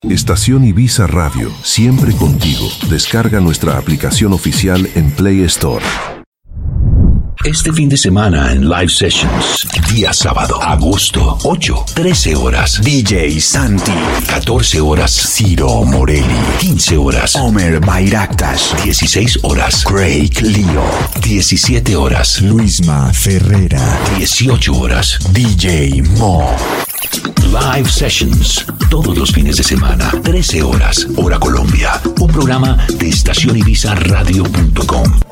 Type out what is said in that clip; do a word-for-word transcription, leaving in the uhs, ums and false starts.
Estación Ibiza Radio, siempre contigo. Descarga nuestra aplicación oficial en Play Store. Este fin de semana en Live Sessions, día sábado, agosto, ocho, trece horas, D J Santi, catorce horas, Ciro Morelli, quince horas, Omer Bayraktas, dieciséis horas, Craig Leo, diecisiete horas, Luisma Ferrera, dieciocho horas, D J Mo. Live Sessions, todos los fines de semana, trece horas, hora Colombia. Un programa de estación ibiza radio punto com.